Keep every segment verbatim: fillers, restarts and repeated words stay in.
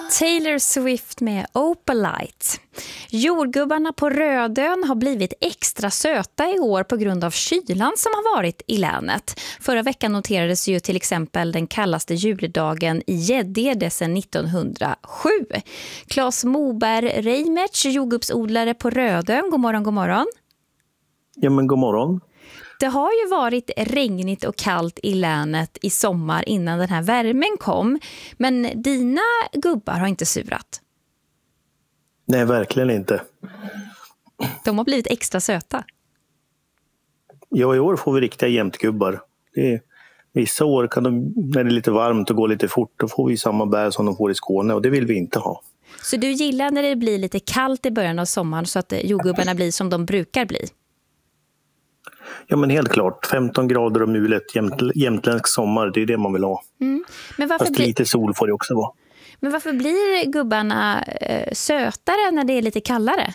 Taylor Swift med Opalite. Jordgubbarna på Rödön har blivit extra söta i år på grund av kylan som har varit i länet. Förra veckan noterades ju till exempel den kallaste julidagen i Gäddede sedan nittonhundrasju. Claes Moberg Reimertz, jordgubbsodlare på Rödön. God morgon, god morgon. Ja, men god morgon. Det har ju varit regnigt och kallt i länet i sommar innan den här värmen kom. Men dina gubbar har inte surat. Nej, verkligen inte. De har blivit extra söta. Ja, i år får vi riktiga jämtgubbar. Det är, vissa år kan de, när det är lite varmt och går lite fort, då får vi samma bär som de får i Skåne och det vill vi inte ha. Så du gillar när det blir lite kallt i början av sommaren så att jordgubbarna blir som de brukar bli? Ja, men helt klart. femton grader och mulet, jämt, jämtländsk sommar, det är det man vill ha. Mm. Men varför Fast blir... lite sol får det också vara. Men varför blir gubbarna eh, sötare när det är lite kallare?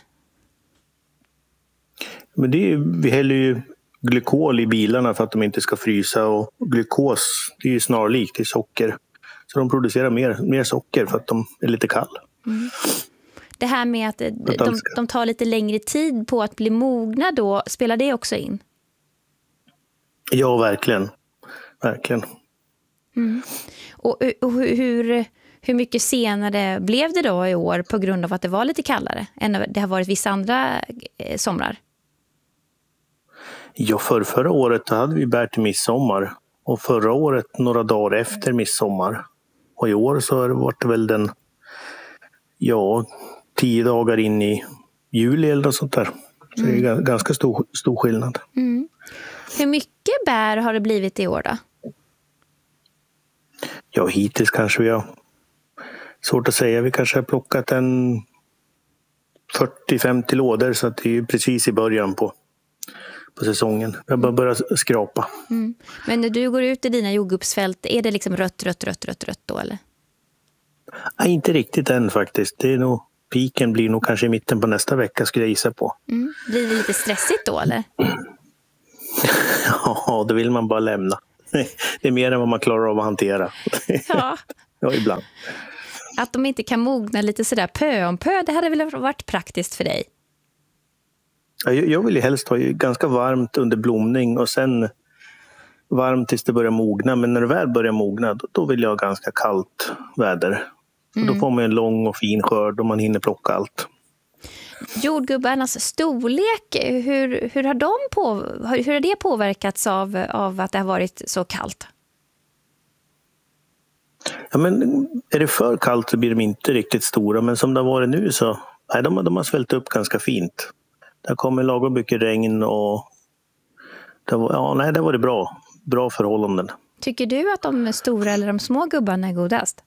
Men det är, vi häller ju glykol i bilarna för att de inte ska frysa, och glykos, det är ju snarlikt i socker. Så de producerar mer, mer socker för att de är lite kall. Mm. Det här med att de, de tar lite längre tid på att bli mogna då, spelar det också in? Ja, verkligen. Verkligen. Mm. Och, och hur, hur mycket senare blev det då i år på grund av att det var lite kallare än det har varit vissa andra eh, somrar? Ja, för förra året hade vi bär till midsommar. Och förra året några dagar efter midsommar. Och i år så har det varit väl den, ja, tio dagar in i juli eller något sånt där. Så mm. det är ganska stor, stor skillnad. Mm. Hur mycket bär har det blivit i år då? Ja, hittills kanske vi har, svårt att säga, vi kanske har plockat en fyrtio femtio lådor, så att det är precis i början på, på säsongen. Jag bara börjar skrapa. Mm. Men när du går ut i dina jordgubbsfält, är det liksom rött, rött, rött, rött, rött då eller? Nej, inte riktigt än faktiskt. Det är nog, piken blir nog kanske i mitten på nästa vecka, skulle jag gissa på. Mm. Blir det lite stressigt då eller? Ja, då vill man bara lämna. Det är mer än vad man klarar av att hantera. Ja. Ja, ibland. Att de inte kan mogna lite sådär pö om pö, det hade väl varit praktiskt för dig? Jag, jag vill ju helst ha ganska varmt under blomning och sen varmt tills det börjar mogna. Men när det väl börjar mogna, då, då vill jag ha ganska kallt väder. Mm. Då får man en lång och fin skörd och man hinner plocka allt. Jordgubbarnas storlek, hur, hur, har de på, hur har det påverkats av, av att det har varit så kallt? Ja, men är det för kallt så blir de inte riktigt stora, men som det har varit nu så nej, de, de har svällt upp ganska fint. Det kommer lagom mycket regn och det var, ja, nej, det var det bra. Bra förhållanden. Tycker du att de stora eller de små gubbarna är godast?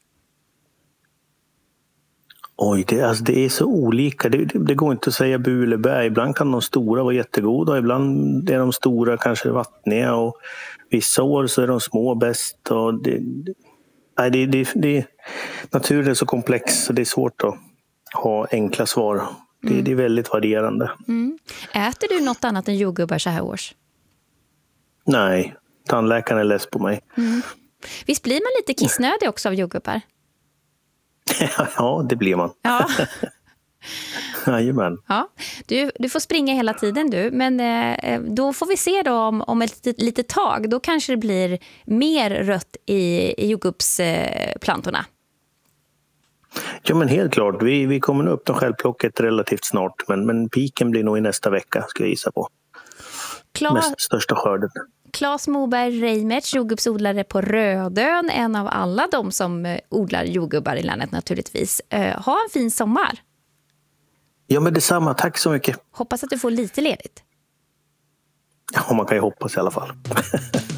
Oj, det, alltså det är så olika. Det, det, det går inte att säga bu eller bä. Ibland kan de stora vara jättegoda. Ibland är de stora kanske vattniga. Och vissa år så är de små bäst. Och det, det, nej, det, det, det, naturen är så komplex så det är svårt att ha enkla svar. Det, mm. det är väldigt varierande. Mm. Äter du något annat än jordgubbar så här års? Nej, tandläkaren är less på mig. Mm. Visst blir man lite kissnödig också av jordgubbar? Ja, det blir man. Ja. Jajamän. Ja, du, du får springa hela tiden du. Men eh, då får vi se då om, om ett litet, litet tag. Då kanske det blir mer rött i, i jordgubbsplantorna. Eh, ja, men helt klart. Vi, vi kommer upp dem självplocket relativt snart. Men, men piken blir nog i nästa vecka, ska jag gissa på. Klar... Mest största skörden. Claes Moberg Reimertz, jordgubbsodlare på Rödön, en av alla de som odlar jordgubbar i landet naturligtvis. Eh, ha en fin sommar. Ja, men detsamma. Tack så mycket. Hoppas att du får lite ledigt. Ja, man kan ju hoppas i alla fall.